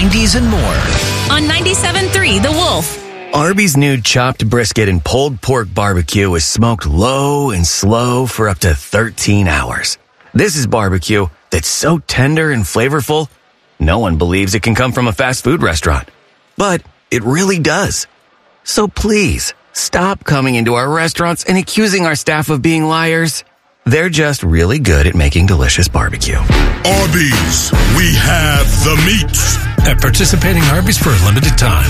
90s, and more. On 97.3 The Wolf. Arby's new chopped brisket and pulled pork barbecue is smoked low and slow for up to 13 hours. This is barbecue that's so tender and flavorful, no one believes it can come from a fast food restaurant. But it really does. So please, stop coming into our restaurants and accusing our staff of being liars. They're just really good at making delicious barbecue. Arby's, we have the meats. At participating Arby's for a limited time.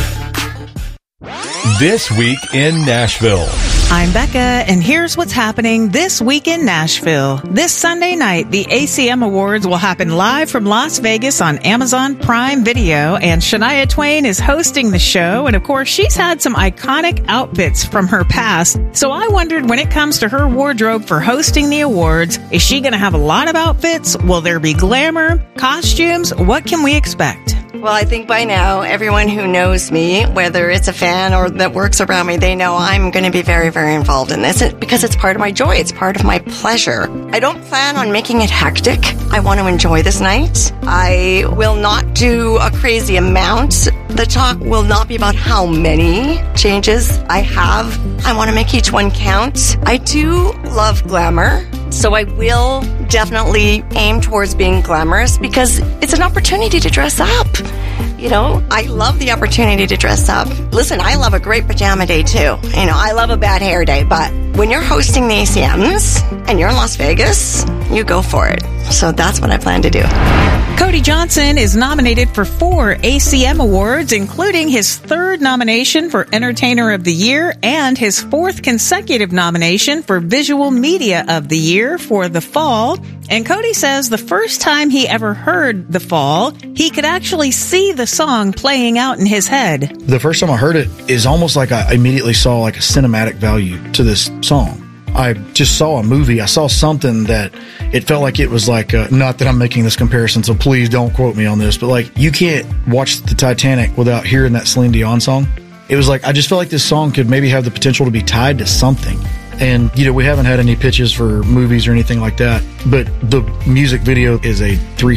This week in Nashville. I'm Becca, and here's what's happening this week in Nashville. This Sunday night, the ACM Awards will happen live from Las Vegas on Amazon Prime Video, and Shania Twain is hosting the show, and of course, she's had some iconic outfits from her past, so I wondered when it comes to her wardrobe for hosting the awards, is she going to have a lot of outfits? Will there be glamour, costumes? What can we expect? Well, I think by now, everyone who knows me, whether it's a fan or that works around me, they know I'm going to be very, very involved in this because it's part of my joy. It's part of my pleasure. I don't plan on making it hectic. I want to enjoy this night. I will not do a crazy amount. The talk will not be about how many changes I have. I want to make each one count. I do love glamour. So I will definitely aim towards being glamorous because it's an opportunity to dress up. You know, I love the opportunity to dress up. Listen, I love a great pajama day too. You know, I love a bad hair day, but when you're hosting the ACMs and you're in Las Vegas, you go for it. So that's what I plan to do. Cody Johnson is nominated for 4 ACM awards, including his 3rd nomination for Entertainer of the Year and his 4th consecutive nomination for Visual Media of the Year for The Fall. And Cody says the first time he ever heard The Fall, he could actually see the song playing out in his head. The first time I heard it is almost like I immediately saw like a cinematic value to this song. I just saw a movie. I saw something that it felt like it was like, not that I'm making this comparison, so please don't quote me on this, but like you can't watch the Titanic without hearing that Celine Dion song. It was like, I just felt like this song could maybe have the potential to be tied to something. And, you know, we haven't had any pitches for movies or anything like that, but the music video is a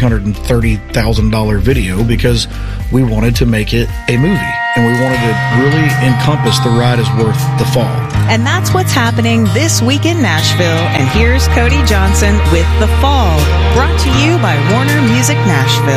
$330,000 video because we wanted to make it a movie and we wanted to really encompass The Ride is Worth the Fall. And that's what's happening this week in Nashville. And here's Cody Johnson with The Fall, brought to you by Warner Music Nashville.